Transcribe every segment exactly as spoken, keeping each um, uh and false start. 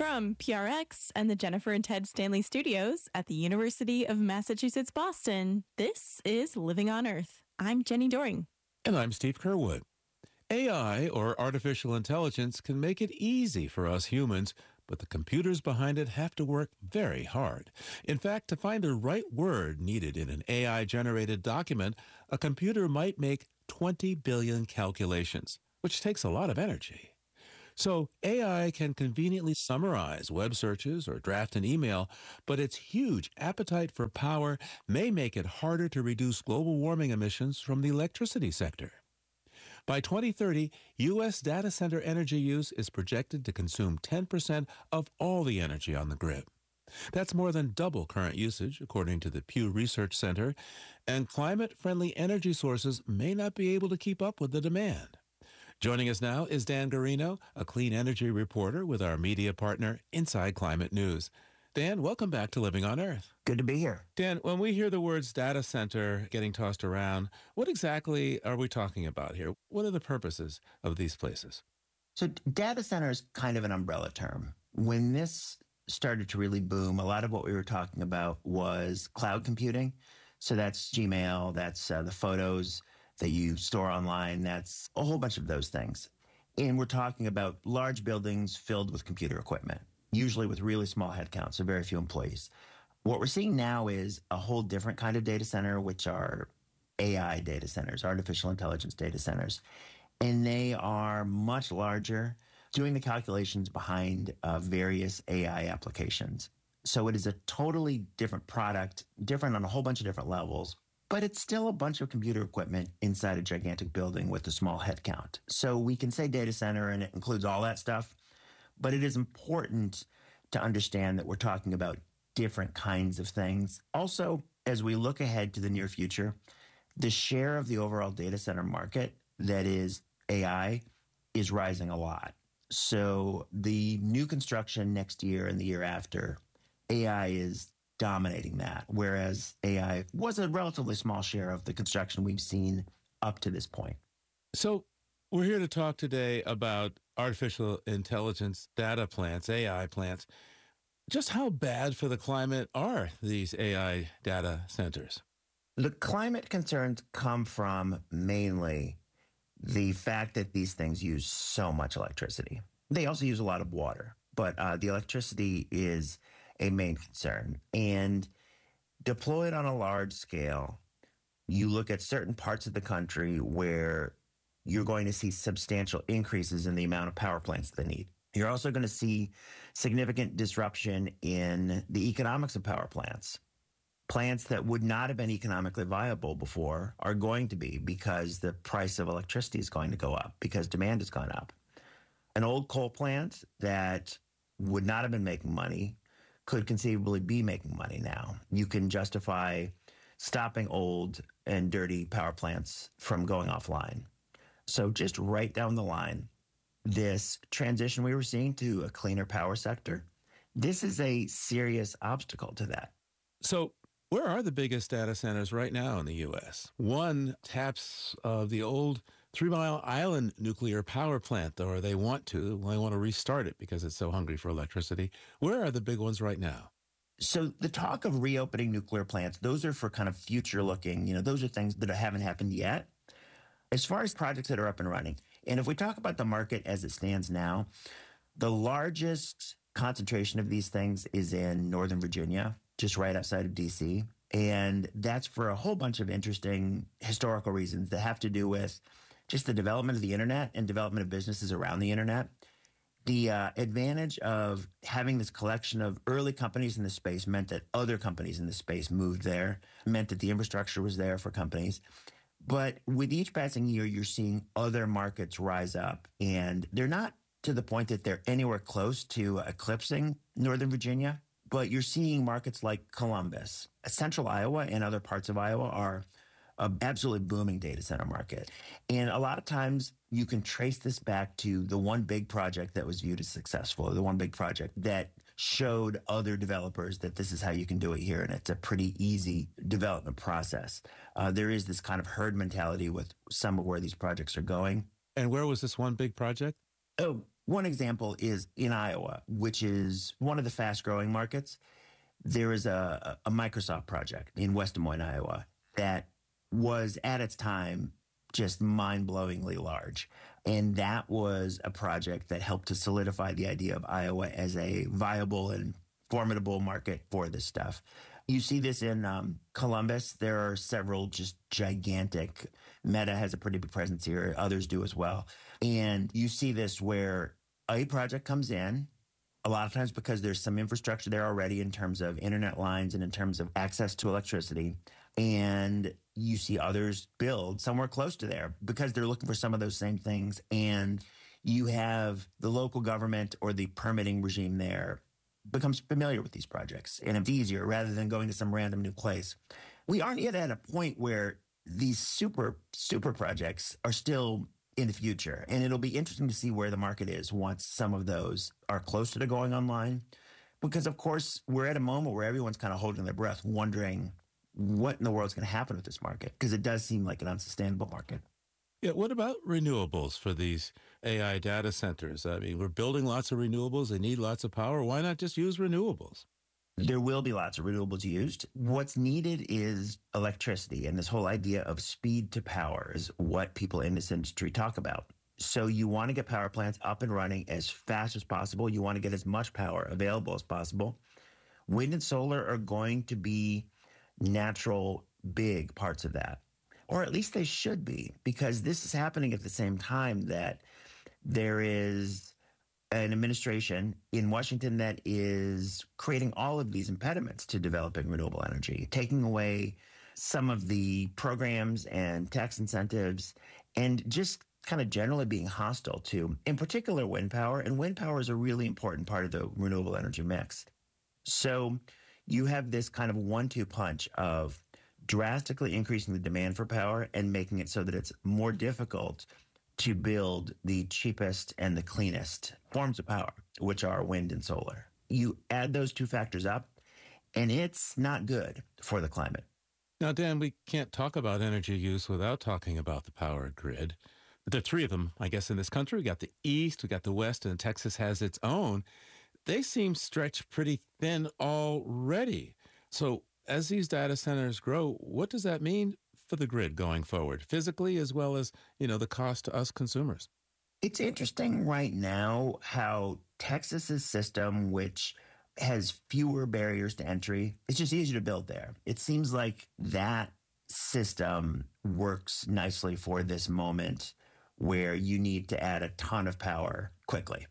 From P R X and the Jennifer and Ted Stanley Studios at the University of Massachusetts, Boston, this is Living on Earth. I'm Jenny Doring. And I'm Steve Curwood. A I, or artificial intelligence, can make it easy for us humans, but the computers behind it have to work very hard. In fact, to find the right word needed in an A I-generated document, a computer might make twenty billion calculations, which takes a lot of energy. So A I can conveniently summarize web searches or draft an email, but its huge appetite for power may make it harder to reduce global warming emissions from the electricity sector. By twenty thirty, U S data center energy use is projected to consume ten percent of all the energy on the grid. That's more than double current usage, according to the Pew Research Center, and climate-friendly energy sources may not be able to keep up with the demand. Joining us now is Dan Garino, a clean energy reporter with our media partner, Inside Climate News. Dan, welcome back to Living on Earth. Good to be here. Dan, when we hear the words data center getting tossed around, what exactly are we talking about here? What are the purposes of these places? So data center is kind of an umbrella term. When this started to really boom, a lot of what we were talking about was cloud computing. So that's Gmail, that's uh, the photos that you store online, that's a whole bunch of those things. And we're talking about large buildings filled with computer equipment, usually with really small headcounts, so very few employees. What we're seeing now is a whole different kind of data center, which are A I data centers, artificial intelligence data centers. And they are much larger, doing the calculations behind uh, various A I applications. So it is a totally different product, different on a whole bunch of different levels, but it's still a bunch of computer equipment inside a gigantic building with a small head count. So we can say data center, and it includes all that stuff, but it is important to understand that we're talking about different kinds of things. Also, as we look ahead to the near future, the share of the overall data center market that is A I is rising a lot. So the new construction next year and the year after, A I is dominating that, whereas A I was a relatively small share of the construction we've seen up to this point. So we're here to talk today about artificial intelligence data plants, A I plants. Just how bad for the climate are these A I data centers? The climate concerns come from mainly the fact that these things use so much electricity. They also use a lot of water, but uh, the electricity is a main concern. And deployed on a large scale, you look at certain parts of the country where you're going to see substantial increases in the amount of power plants they need. You're also going to see significant disruption in the economics of power plants. Plants that would not have been economically viable before are going to be, because the price of electricity is going to go up, because demand has gone up. An old coal plant that would not have been making money could conceivably be making money now. You can justify stopping old and dirty power plants from going offline. So just right down the line, this transition we were seeing to a cleaner power sector, this is a serious obstacle to that. So where are the biggest data centers right now in the U S? One taps uh, the old Three Mile Island nuclear power plant, or they want to. They want to restart it because it's so hungry for electricity. Where are the big ones right now? So the talk of reopening nuclear plants, those are for kind of future looking, you know, those are things that haven't happened yet. As far as projects that are up and running, and if we talk about the market as it stands now, the largest concentration of these things is in Northern Virginia, just right outside of D C. And that's for a whole bunch of interesting historical reasons that have to do with just the development of the internet and development of businesses around the internet. The uh, advantage of having this collection of early companies in the space meant that other companies in the space moved there, meant that the infrastructure was there for companies. But with each passing year, you're seeing other markets rise up, and they're not to the point that they're anywhere close to eclipsing Northern Virginia, but you're seeing markets like Columbus. Central Iowa and other parts of Iowa are an absolutely booming data center market. And a lot of times you can trace this back to the one big project that was viewed as successful, or the one big project that showed other developers that this is how you can do it here. And it's a pretty easy development process. Uh, there is this kind of herd mentality with some of where these projects are going. And where was this one big project? Oh, One example is in Iowa, which is one of the fast growing markets. There is a, a Microsoft project in West Des Moines, Iowa, that was at its time just mind-blowingly large. And that was a project that helped to solidify the idea of Iowa as a viable and formidable market for this stuff. You see this in um, Columbus. There are several just gigantic. Meta has a pretty big presence here. Others do as well. And you see this where a project comes in, a lot of times because there's some infrastructure there already in terms of internet lines and in terms of access to electricity. And you see others build somewhere close to there because they're looking for some of those same things. And you have the local government or the permitting regime there becomes familiar with these projects, and it's easier rather than going to some random new place. We aren't yet at a point where these super, super projects are still in the future. And it'll be interesting to see where the market is once some of those are closer to going online. Because, of course, we're at a moment where everyone's kind of holding their breath, wondering what in the world's going to happen with this market, because it does seem like an unsustainable market. Yeah, what about renewables for these A I data centers? I mean, we're building lots of renewables. They need lots of power. Why not just use renewables? There will be lots of renewables used. What's needed is electricity, and this whole idea of speed to power is what people in this industry talk about. So you want to get power plants up and running as fast as possible. You want to get as much power available as possible. Wind and solar are going to be natural, big parts of that. Or at least they should be, because this is happening at the same time that there is an administration in Washington that is creating all of these impediments to developing renewable energy, taking away some of the programs and tax incentives, and just kind of generally being hostile to, in particular, wind power. And wind power is a really important part of the renewable energy mix. So you have this kind of one-two punch of drastically increasing the demand for power and making it so that it's more difficult to build the cheapest and the cleanest forms of power, which are wind and solar. You add those two factors up, and it's not good for the climate. Now, Dan, we can't talk about energy use without talking about the power grid. There are three of them, I guess, in this country. We got the East, we got the West, and Texas has its own. They seem stretched pretty thin already. So as these data centers grow, what does that mean for the grid going forward, physically as well as, you know, the cost to us consumers? It's interesting right now how Texas's system, which has fewer barriers to entry, it's just easier to build there. It seems like that system works nicely for this moment where you need to add a ton of power quickly.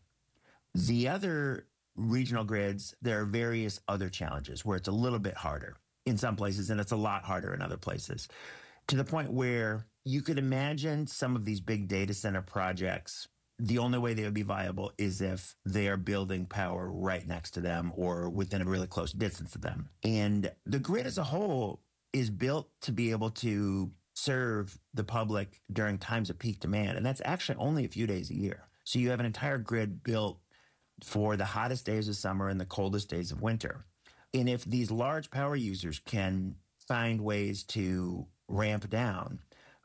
The other regional grids, there are various other challenges where it's a little bit harder in some places, and it's a lot harder in other places, to the point where you could imagine some of these big data center projects, the only way they would be viable is if they are building power right next to them or within a really close distance of them. And the grid as a whole is built to be able to serve the public during times of peak demand, and that's actually only a few days a year. So you have an entire grid built for the hottest days of summer and the coldest days of winter. And if these large power users can find ways to ramp down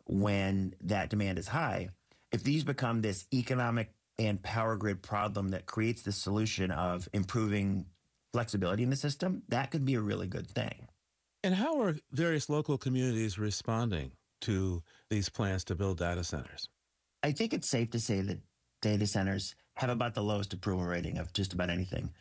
when that demand is high, if these become this economic and power grid problem that creates the solution of improving flexibility in the system, that could be a really good thing. And how are various local communities responding to these plans to build data centers? I think it's safe to say that data centers have about the lowest approval rating of just about anything.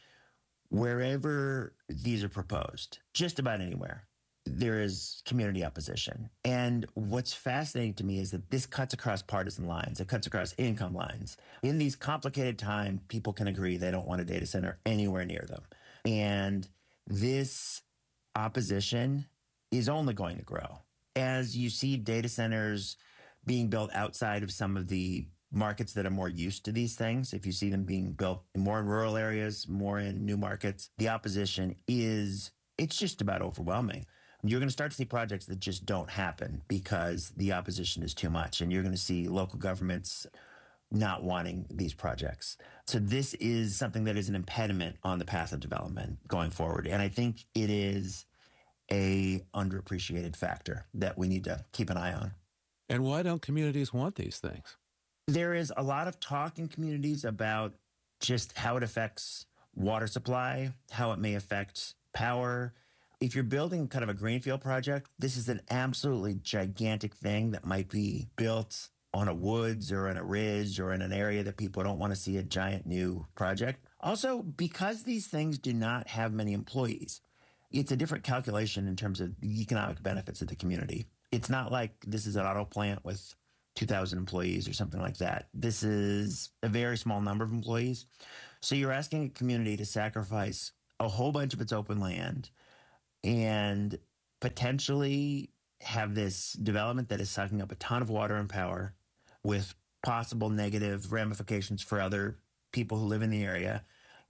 Wherever these are proposed, just about anywhere, there is community opposition. And what's fascinating to me is that this cuts across partisan lines. It cuts across income lines. In these complicated times, people can agree they don't want a data center anywhere near them. And this opposition is only going to grow. As you see data centers being built outside of some of the markets that are more used to these things, if you see them being built more in rural areas, more in new markets, the opposition is, it's just about overwhelming. You're going to start to see projects that just don't happen because the opposition is too much. And you're going to see local governments not wanting these projects. So this is something that is an impediment on the path of development going forward. And I think it is a underappreciated factor that we need to keep an eye on. And why don't communities want these things? There is a lot of talk in communities about just how it affects water supply, how it may affect power. If you're building kind of a greenfield project, this is an absolutely gigantic thing that might be built on a woods or in a ridge or in an area that people don't want to see a giant new project. Also, because these things do not have many employees, it's a different calculation in terms of the economic benefits of the community. It's not like this is an auto plant with two thousand employees or something like that. This is a very small number of employees. So you're asking a community to sacrifice a whole bunch of its open land and potentially have this development that is sucking up a ton of water and power with possible negative ramifications for other people who live in the area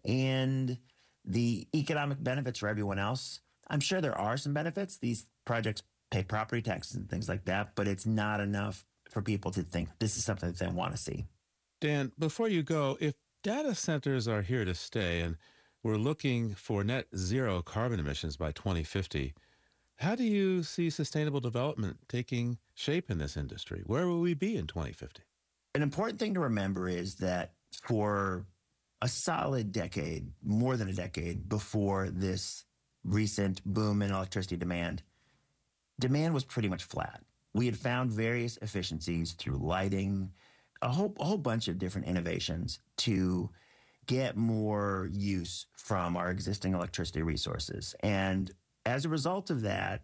and the economic benefits for everyone else. I'm sure there are some benefits. These projects pay property taxes and things like that, but it's not enough for people to think this is something that they want to see. Dan, before you go, if data centers are here to stay and we're looking for net zero carbon emissions by twenty fifty, how do you see sustainable development taking shape in this industry? Where will we be in twenty fifty? An important thing to remember is that for a solid decade, more than a decade before this recent boom in electricity demand, demand was pretty much flat. We had found various efficiencies through lighting, a whole, a whole bunch of different innovations to get more use from our existing electricity resources. And as a result of that,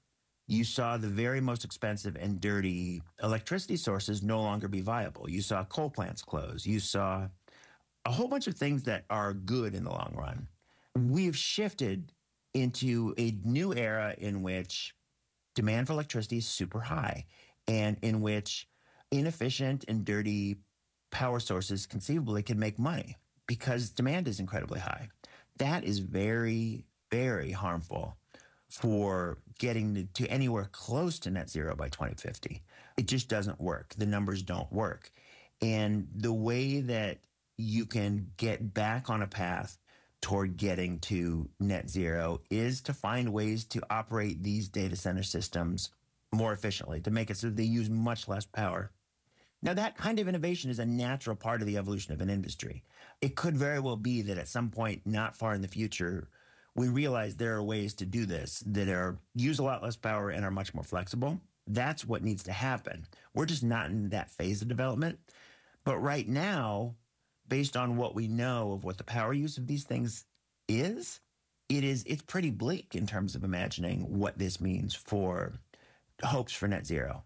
you saw the very most expensive and dirty electricity sources no longer be viable. You saw coal plants close. You saw a whole bunch of things that are good in the long run. We've shifted into a new era in which demand for electricity is super high and in which inefficient and dirty power sources conceivably can make money because demand is incredibly high. That is very, very harmful for getting to anywhere close to net zero by twenty fifty. It just doesn't work. The numbers don't work. And the way that you can get back on a path toward getting to net zero is to find ways to operate these data center systems more efficiently, to make it so they use much less power. Now, that kind of innovation is a natural part of the evolution of an industry. It could very well be that at some point not far in the future, we realize there are ways to do this that are use a lot less power and are much more flexible. That's what needs to happen. We're just not in that phase of development. But right now, based on what we know of what the power use of these things is, it is it's pretty bleak in terms of imagining what this means for hopes for net zero.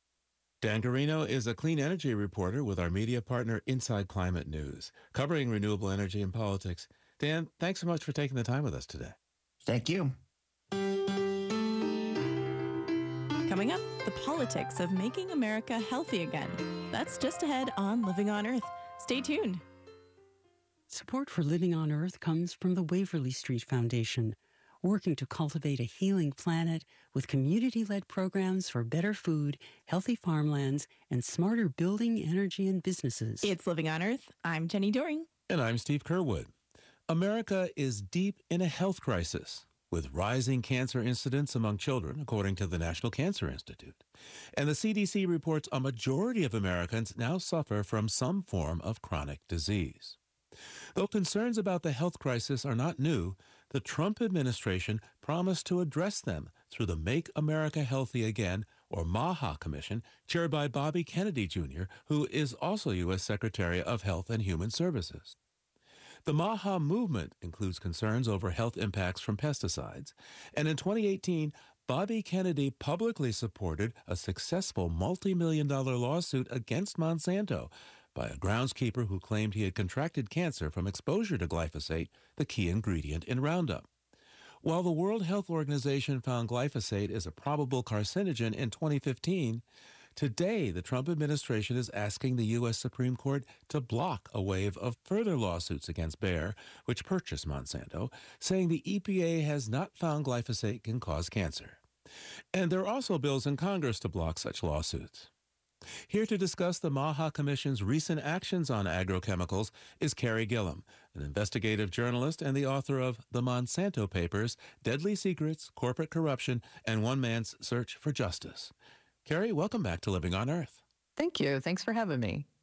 Dan Guarino is a clean energy reporter with our media partner Inside Climate News, covering renewable energy and politics. Dan, thanks so much for taking the time with us today. Thank you. Coming up, the politics of making America healthy again. That's just ahead on Living on Earth. Stay tuned. Support for Living on Earth comes from the Waverly Street Foundation, working to cultivate a healing planet with community-led programs for better food, healthy farmlands, and smarter building, energy, and businesses. It's Living on Earth. I'm Jenny Doring. And I'm Steve Kerwood. America is deep in a health crisis, with rising cancer incidence among children, according to the National Cancer Institute. And the C D C reports a majority of Americans now suffer from some form of chronic disease. Though concerns about the health crisis are not new, the Trump administration promised to address them through the Make America Healthy Again, or MAHA Commission, chaired by Bobby Kennedy Junior, who is also U S Secretary of Health and Human Services. The MAHA movement includes concerns over health impacts from pesticides, and in twenty eighteen, Bobby Kennedy publicly supported a successful multi-million dollar lawsuit against Monsanto by a groundskeeper who claimed he had contracted cancer from exposure to glyphosate, the key ingredient in Roundup. While the World Health Organization found glyphosate as a probable carcinogen in twenty fifteen, today the Trump administration is asking the U S Supreme Court to block a wave of further lawsuits against Bayer, which purchased Monsanto, saying the E P A has not found glyphosate can cause cancer. And there are also bills in Congress to block such lawsuits. Here to discuss the MAHA Commission's recent actions on agrochemicals is Carey Gillam, an investigative journalist and the author of The Monsanto Papers, Deadly Secrets, Corporate Corruption, and One Man's Search for Justice. Carey, welcome back to Living on Earth. Thank you. Thanks for having me.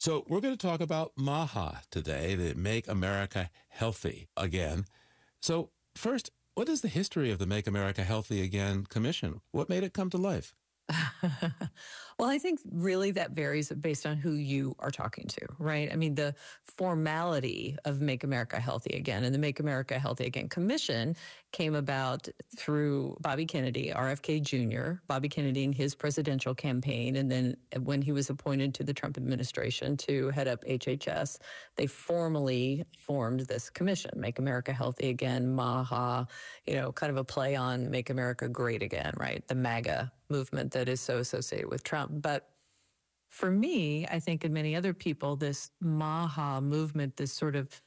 So we're going to talk about MAHA today, the Make America Healthy Again. So first, what is the history of the Make America Healthy Again Commission? What made it come to life? Well, I think really that varies based on who you are talking to, right? I mean, the formality of Make America Healthy Again and the Make America Healthy Again Commission came about through Bobby Kennedy, R F K Junior, Bobby Kennedy in his presidential campaign. And then when he was appointed to the Trump administration to head up H H S, they formally formed this commission, Make America Healthy Again, MAHA, you know, kind of a play on Make America Great Again, right? The MAGA movement that is so associated with Trump. But for me, I think, and many other people, this MAHA movement, this sort of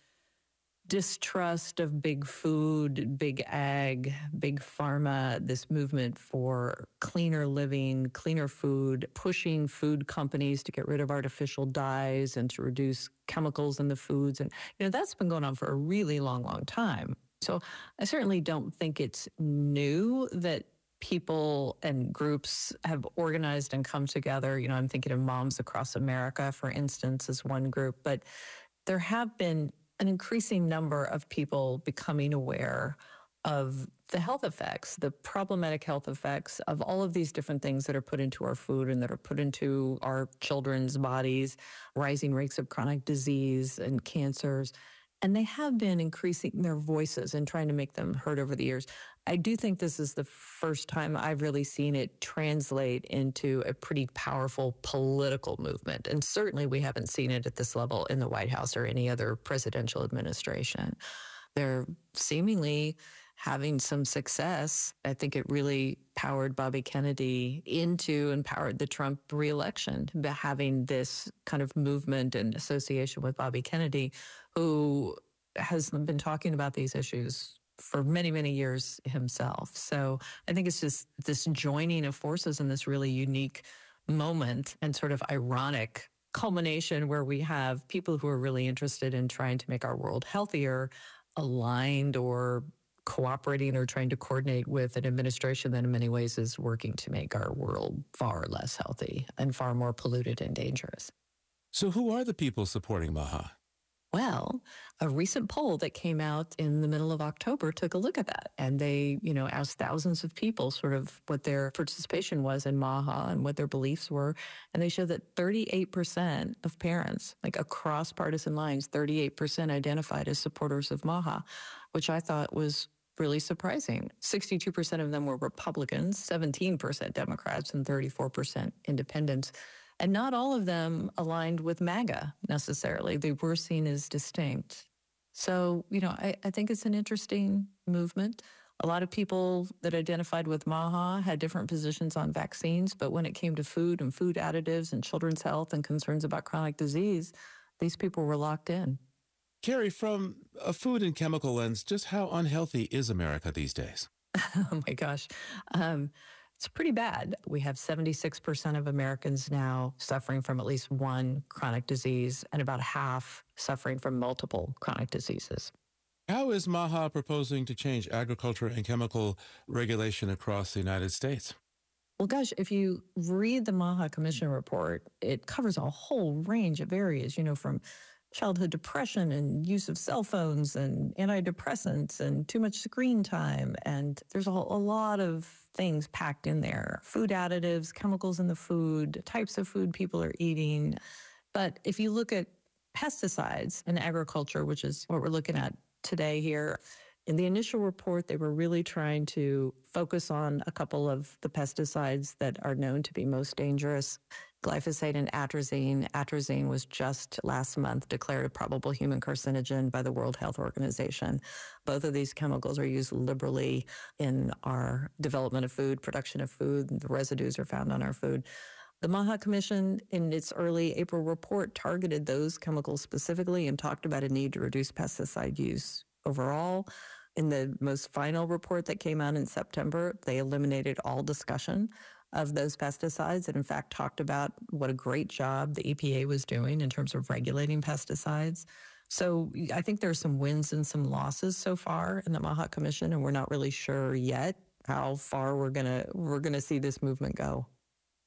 distrust of big food, big ag, big pharma, this movement for cleaner living, cleaner food, pushing food companies to get rid of artificial dyes and to reduce chemicals in the foods. And, you know, that's been going on for a really long, long time. So I certainly don't think it's new that people and groups have organized and come together. You know, I'm thinking of Moms Across America, for instance, as one group, but there have been an increasing number of people becoming aware of the health effects, the problematic health effects of all of these different things that are put into our food and that are put into our children's bodies, rising rates of chronic disease and cancers. And they have been increasing their voices and trying to make them heard over the years. I do think this is the first time I've really seen it translate into a pretty powerful political movement. And certainly we haven't seen it at this level in the White House or any other presidential administration. They're seemingly having some success. I think it really powered Bobby Kennedy into and powered the Trump reelection, by having this kind of movement and association with Bobby Kennedy, who has been talking about these issues for many, many years himself. So I think it's just this joining of forces in this really unique moment and sort of ironic culmination where we have people who are really interested in trying to make our world healthier, aligned or cooperating or trying to coordinate with an administration that in many ways is working to make our world far less healthy and far more polluted and dangerous. So who are the people supporting MAHA? Well, a recent poll that came out in the middle of October took a look at that. And they, you know, asked thousands of people sort of what their participation was in MAHA and what their beliefs were. And they showed that thirty-eight percent of parents, like across partisan lines, thirty-eight percent identified as supporters of MAHA, which I thought was really surprising. sixty-two percent of them were Republicans, seventeen percent Democrats, and thirty-four percent independents. And not all of them aligned with MAGA necessarily. They were seen as distinct. So, you know, I, I think it's an interesting movement. A lot of people that identified with MAHA had different positions on vaccines, but when it came to food and food additives and children's health and concerns about chronic disease, these people were locked in. Carrie, from a food and chemical lens, just how unhealthy is America these days? Oh my gosh. Um, It's pretty bad. We have seventy-six percent of Americans now suffering from at least one chronic disease and about half suffering from multiple chronic diseases. How is MAHA proposing to change agriculture and chemical regulation across the United States? Well, gosh, if you read the MAHA Commission report, it covers a whole range of areas, you know, from childhood depression and use of cell phones and antidepressants and too much screen time. And there's a, a lot of things packed in there. Food additives, chemicals in the food, types of food people are eating. But if you look at pesticides in agriculture, which is what we're looking at today here, in the initial report, they were really trying to focus on a couple of the pesticides that are known to be most dangerous, glyphosate and atrazine. Atrazine was just last month declared a probable human carcinogen by the World Health Organization. Both of these chemicals are used liberally in our development of food, production of food. The residues are found on our food. The MAHA Commission, in its early April report, targeted those chemicals specifically and talked about a need to reduce pesticide use overall. In the most final report that came out in September, they eliminated all discussion of those pesticides and in fact talked about what a great job the E P A was doing in terms of regulating pesticides. So I think there's some wins and some losses so far in the MAHA Commission, and we're not really sure yet how far we're gonna we're gonna see this movement go. So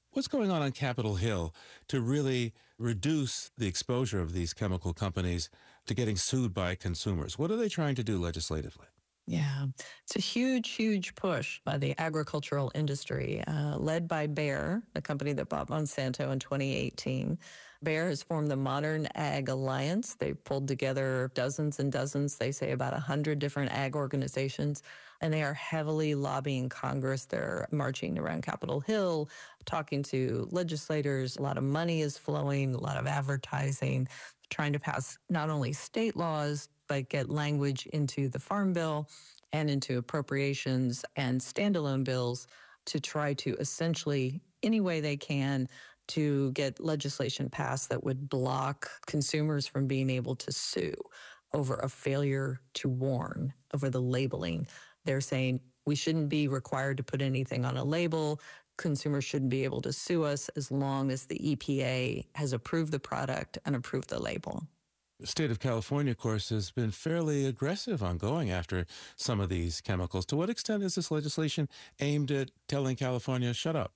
What's going on on Capitol Hill to really reduce the exposure of these chemical companies to getting sued by consumers? What are they trying to do legislatively? Yeah, it's a huge, huge push by the agricultural industry, uh, led by Bayer, the company that bought Monsanto in twenty eighteen. Bayer has formed the Modern Ag Alliance. They've pulled together dozens and dozens, they say about one hundred different ag organizations, and they are heavily lobbying Congress. They're marching around Capitol Hill, talking to legislators. A lot of money is flowing, a lot of advertising, trying to pass not only state laws, but get language into the Farm Bill and into appropriations and standalone bills to try to essentially, any way they can, to get legislation passed that would block consumers from being able to sue over a failure to warn, over the labeling. They're saying we shouldn't be required to put anything on a label. Consumers shouldn't be able to sue us as long as the E P A has approved the product and approved the label. The state of California, of course, has been fairly aggressive on going after some of these chemicals. To what extent is this legislation aimed at telling California, shut up?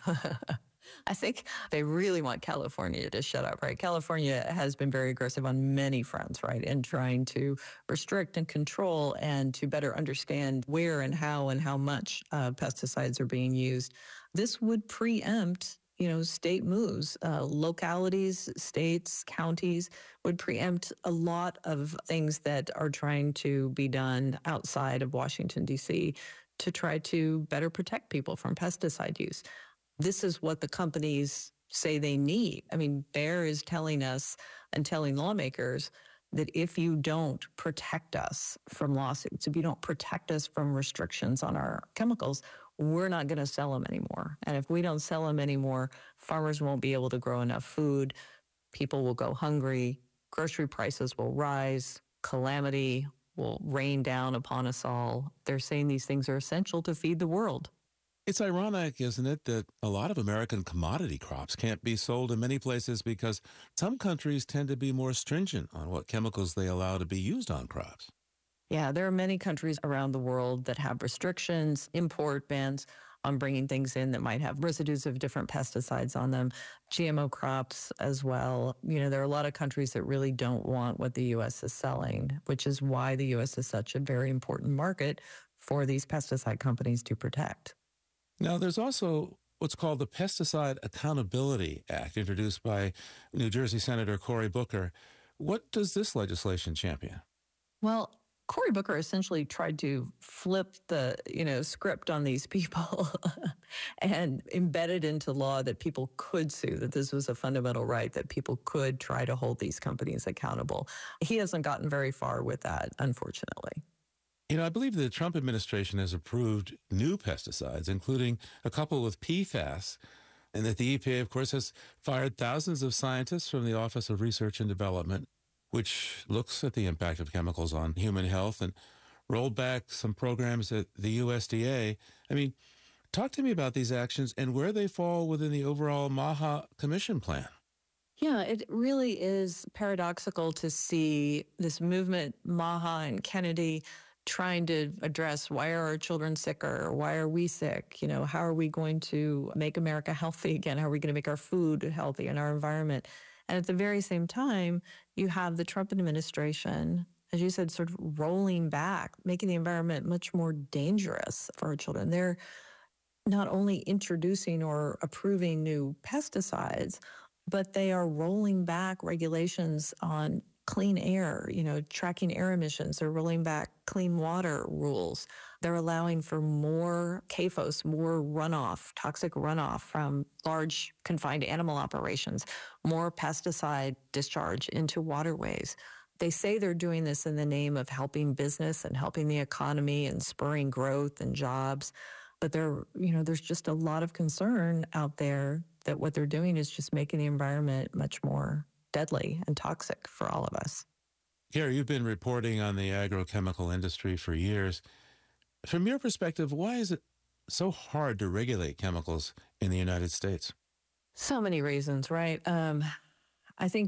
I think they really want California to shut up, right? California has been very aggressive on many fronts, right, in trying to restrict and control and to better understand where and how and how much uh, pesticides are being used. This would preempt, you know, state moves. Uh, localities, states, counties would preempt a lot of things that are trying to be done outside of Washington, D C to try to better protect people from pesticide use. This is what the companies say they need. I mean, Bayer is telling us and telling lawmakers that if you don't protect us from lawsuits, if you don't protect us from restrictions on our chemicals, we're not going to sell them anymore. And if we don't sell them anymore, farmers won't be able to grow enough food. People will go hungry. Grocery prices will rise. Calamity will rain down upon us all. They're saying these things are essential to feed the world. It's ironic, isn't it, that a lot of American commodity crops can't be sold in many places because some countries tend to be more stringent on what chemicals they allow to be used on crops. Yeah, there are many countries around the world that have restrictions, import bans on bringing things in that might have residues of different pesticides on them, G M O crops as well. You know, there are a lot of countries that really don't want what the U S is selling, which is why the U S is such a very important market for these pesticide companies to protect. Now, there's also what's called the Pesticide Accountability Act, introduced by New Jersey Senator Cory Booker. What does this legislation champion? Well, Cory Booker essentially tried to flip the, you know, script on these people and embedded into law that people could sue, that this was a fundamental right, that people could try to hold these companies accountable. He hasn't gotten very far with that, unfortunately. You know, I believe the Trump administration has approved new pesticides, including a couple with P FAS, and that the E P A, of course, has fired thousands of scientists from the Office of Research and Development, which looks at the impact of chemicals on human health, and rolled back some programs at the U S D A. I mean, talk to me about these actions and where they fall within the overall MAHA Commission plan. Yeah, it really is paradoxical to see this movement, MAHA and Kennedy, trying to address why are our children sicker? Why are we sick? You know, how are we going to make America healthy again? How are we going to make our food healthy and our environment? And at the very same time, you have the Trump administration, as you said, sort of rolling back, making the environment much more dangerous for our children. They're not only introducing or approving new pesticides, but they are rolling back regulations on clean air, you know, tracking air emissions. They're rolling back clean water rules. They're allowing for more C A F O S, more runoff, toxic runoff from large confined animal operations, more pesticide discharge into waterways. They say they're doing this in the name of helping business and helping the economy and spurring growth and jobs. But there, you know, there's just a lot of concern out there that what they're doing is just making the environment much more deadly and toxic for all of us. Gary, you've been reporting on the agrochemical industry for years. From your perspective, why is it so hard to regulate chemicals in the United States? So many reasons, right? Um, I think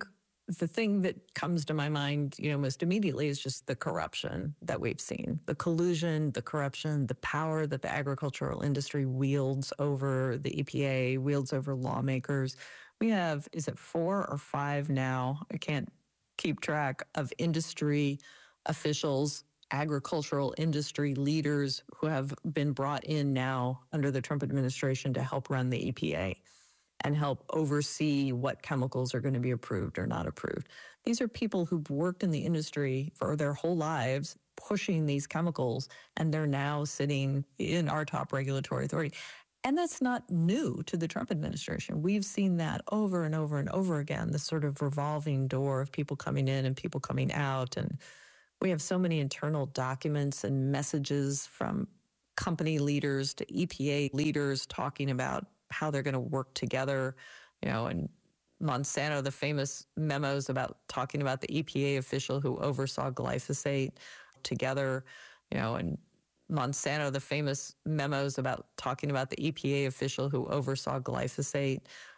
the thing that comes to my mind, you know, most immediately is just the corruption that we've seen, the collusion, the corruption, the power that the agricultural industry wields over the E P A, wields over lawmakers. We have, is it four or five now? I can't keep track of industry officials, agricultural industry leaders who have been brought in now under the Trump administration to help run the E P A and help oversee what chemicals are going to be approved or not approved. These are people who've worked in the industry for their whole lives, pushing these chemicals, and they're now sitting in our top regulatory authority. And that's not new to the Trump administration. We've seen that over and over and over again, this sort of revolving door of people coming in and people coming out. And we have so many internal documents and messages from company leaders to E P A leaders talking about how they're going to work together, you know, and Monsanto, the famous memos about talking about the E P A official who oversaw glyphosate together, you know, and Monsanto, the famous memos about talking about the E P A official who oversaw glyphosate